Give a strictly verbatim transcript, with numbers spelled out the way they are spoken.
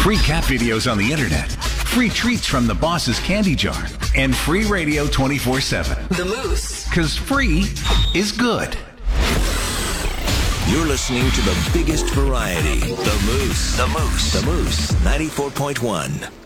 free cat videos on the internet, free treats from the boss's candy jar, and free radio twenty-four seven. The Moose. Because free is good. You're listening to the biggest variety. The Moose. The Moose. The Moose. ninety-four point one.